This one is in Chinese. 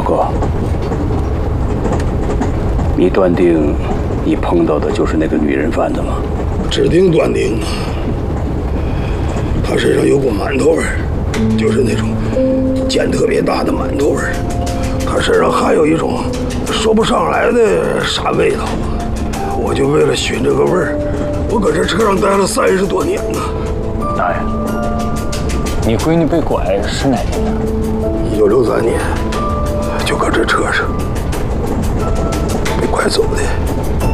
哥，你断定你碰到的就是那个女人贩子吗？ 指定断定啊。她身上有股馒头味儿，就是那种尖特别大的馒头味儿。她身上还有一种说不上来的啥味道。我就为了寻这个味儿，我搁这车上待了30多年呢。 大爷，你闺女被拐是哪年 ？1963年，就搁这车上被拐走的。